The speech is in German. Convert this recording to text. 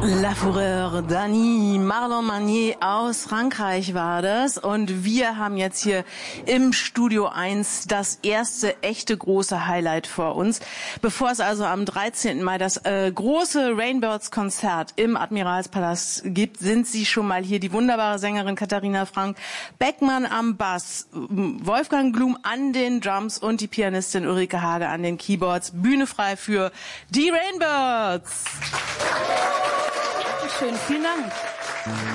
La Fureur d'Annie, Marlon Manier aus Frankreich war das. Und wir haben jetzt hier im Studio 1 das erste echte große Highlight vor uns. Bevor es also am 13. Mai das große Rainbirds-Konzert im Admiralspalast gibt, sind Sie schon mal hier. Die wunderbare Sängerin Katharina Frank, Beckmann am Bass, Wolfgang Blum an den Drums und die Pianistin Ulrike Hage an den Keyboards. Bühne frei für die Rainbirds. Schön, vielen Dank.